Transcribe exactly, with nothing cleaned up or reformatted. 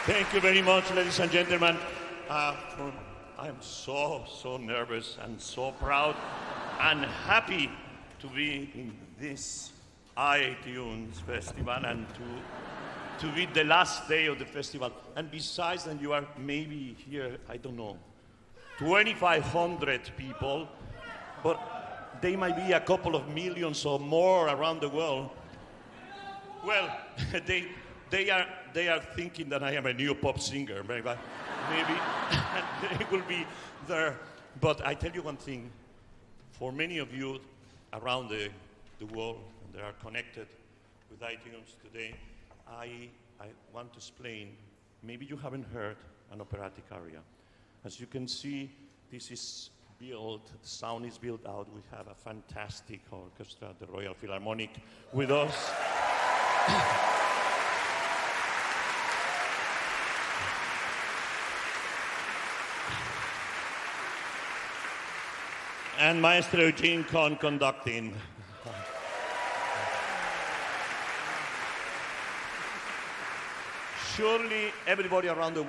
Thank you very much, ladies and gentlemen. Uh, for, I'm so, so nervous and so proud and happy to be in this iTunes Festival and to, to be the last day of the festival. And besides, and you are maybe here, I don't know, twenty-five hundred people, but they might be a couple of millions or more around the world. Well, they, they, are, they are thinking that I am a new pop singer, maybe, maybe they will be there. But I tell you one thing, for many of you around the, the world that are connected with iTunes today, I, I want to explain, maybe you haven't heard an operatic aria. As you can see, this is built, the sound is built out. We have a fantastic orchestra, the Royal Philharmonic, with us. And Maestro Eugene Kohn conducting. Surely everybody around the world